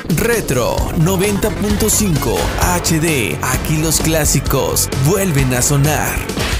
Retro 90.5 HD. Aquí los clásicos vuelven a sonar.